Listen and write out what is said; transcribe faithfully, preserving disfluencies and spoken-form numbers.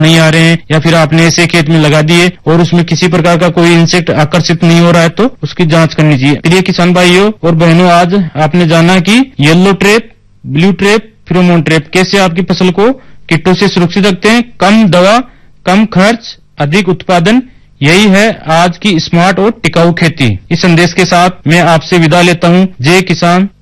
नहीं आ रहे हैं या फिर आपने ऐसे खेत में लगा दिए और उसमें किसी प्रकार का कोई इंसेक्ट आकर्षित नहीं हो रहा है तो उसकी जांच करनी चाहिए। प्रिय किसान भाइयों और बहनों, आज आपने जाना कि yellow trap, blue trap, pheromone trap कैसे आपकी फसल को कीटों से सुरक्षित रखते हैं। कम दवा, कम खर्च, अधिक उत्पादन, यही है आज की स्मार्ट और टिकाऊ खेती। इस संदेश के साथ मैं आपसे विदा लेता हूं। जय किसान,